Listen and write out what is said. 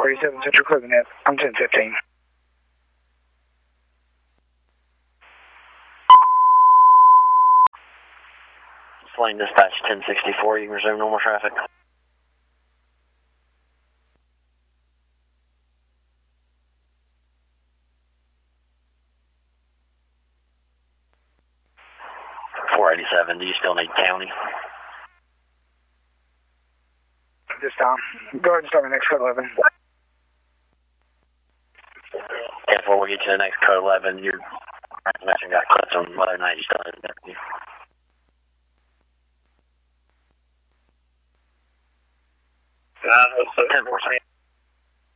47 Central closing at 10:15. Lane dispatch 1064, you can resume normal traffic. .487, do you still need county? This time. Go ahead and start the next code 11. 10-4, we'll get you to the next code 11. Your information got clipped on whether or not you still need it. 10-4,